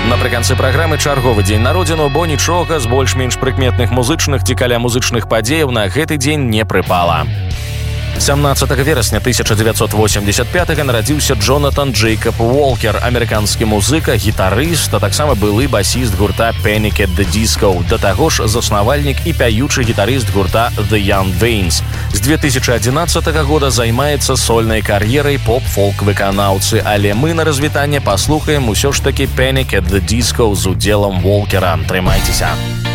Напрыканцы праграмы чарговы дзень народзіну, бо нічога з больш-менш прыкметных музычных ці каля музычных падзеяў на гэты дзень не прыпала. 17 верасня 1985 нарадзіўся Джонатан Джейкоб Уолкер, амерыканскі музыка, гітарыст, а таксама былы басіст гурта Panic at the Disco, да таго ж заснавальнік і пяючы гітарыст гурта The Young Veins. З 2011 года займаецца сольнай кар'ерай поп-фолк-выканаўцы, але мы на развітанне паслухаем усё ж такі Panic at the Disco з удзелам Уолкера. Трымайцеся!